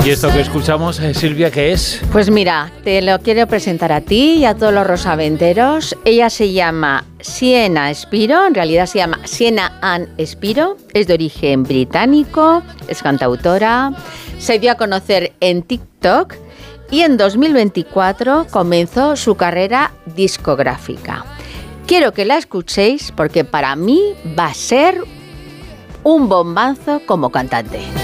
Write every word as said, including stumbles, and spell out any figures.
¿Y esto que escuchamos, eh, Silvia, qué es? Pues mira, te lo quiero presentar a ti y a todos los rosaventeros. Ella se llama Sienna Spiro, en realidad se llama Sienna Ann Spiro, es de origen británico, es cantautora, se dio a conocer en TikTok y en dos mil veinticuatro comenzó su carrera discográfica. Quiero que la escuchéis porque para mí va a ser un bombazo como cantante.